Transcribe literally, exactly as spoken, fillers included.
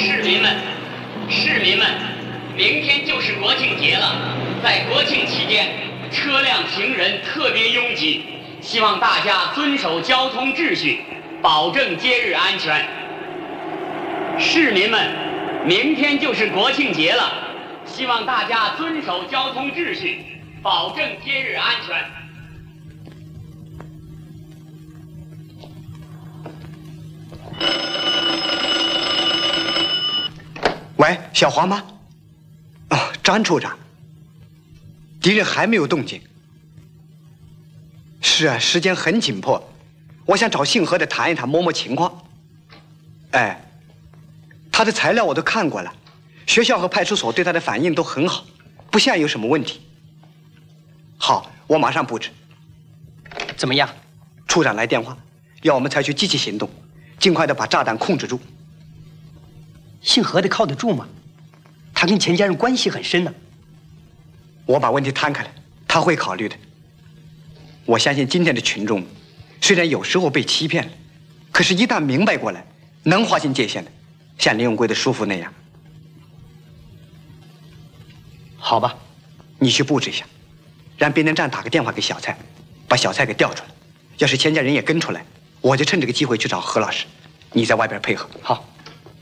市民们，市民们，明天就是国庆节了，在国庆期间，车辆行人特别拥挤，希望大家遵守交通秩序，保证节日安全。市民们，明天就是国庆节了，希望大家遵守交通秩序，保证节日安全。 喂，小黄吗？哦，张处长。敌人还没有动静。是啊，时间很紧迫，我想找姓何的谈一谈，摸摸情况。哎，他的材料我都看过了，学校和派出所对他的反应都很好，不像有什么问题。好，我马上布置。 怎么样？ 处长来电话，要我们采取积极行动，尽快的把炸弹控制住。 姓何的靠得住吗？他跟钱家人关系很深呢。 我把问题摊开了，他会考虑的。我相信今天的群众，虽然有时候被欺骗了，可是一旦明白过来，能划清界限的，像林永贵的叔父那样。 好吧， 你去布置一下，让变电站打个电话给小蔡，把小蔡给调出来。要是钱家人也跟出来，我就趁这个机会去找何老师，你在外边配合。 好。